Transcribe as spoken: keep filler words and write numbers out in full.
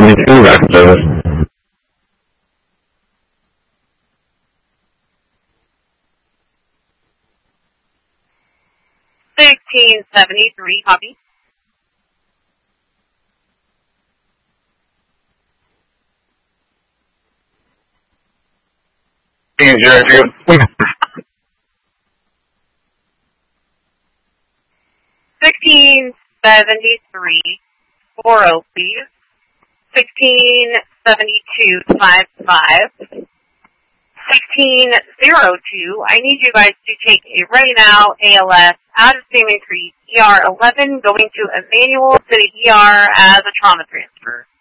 seventy-two, rapid service. sixteen seventy-three, copy. Zero two. sixteen seventy-three, four oh, please. sixteen seventy-two, five five. sixteen oh two, I need you guys to take a right now A L S out of Salmon Creek, E R eleven, going to Emmanuel to the E R as a trauma transfer.